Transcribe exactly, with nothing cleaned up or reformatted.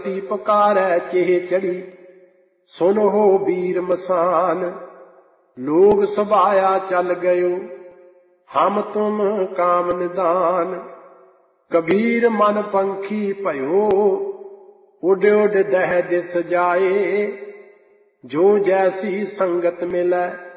पुकारै चेह चढ़ी, सुन हो वीर मसान। लोग सभाया चल गयो, हम तुम काम निदान। कबीर मन पंखी भयो, उड उड दह दिस जाए। जो जैसी संगत मिलै